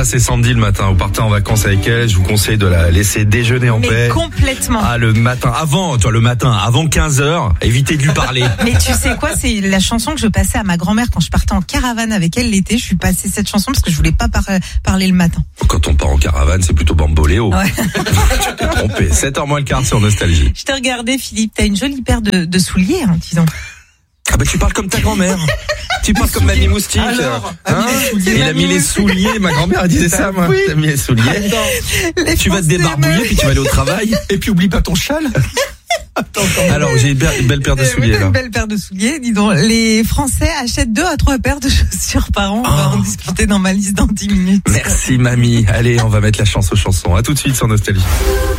c'est Sandy le matin. Vous partez en vacances avec elle, je vous conseille de la laisser déjeuner en paix. Complètement. Ah, le matin, avant 15h, évitez de lui parler. Mais tu sais quoi, c'est la chanson que je passais à ma grand-mère quand je partais en caravane avec elle l'été. Je suis passée cette chanson parce que je voulais pas parler le matin. Quand on part en caravane, c'est plutôt bamboléo. Ouais. Tu t'es trompé. 7h moins le quart sur Nostalgie. Je t'ai regardé, Philippe, t'as une jolie paire de souliers, hein, disons. Ah bah tu parles comme ta grand-mère. Tu parles comme Mamie Moustique. Alors, il a mis les souliers. Ma grand-mère elle disait ça, moi. T'as mis les souliers. Tu vas te débarbouiller puis tu vas aller au travail. Et puis oublie pas ton châle. Alors j'ai une belle paire de souliers là. Une belle paire de souliers, dis donc. Les Français achètent 2 à 3 paires de chaussures par an. On va en discuter dans ma liste dans 10 minutes. Merci mamie. Allez, on va mettre la chance aux chansons. À tout de suite sur Nostalgie.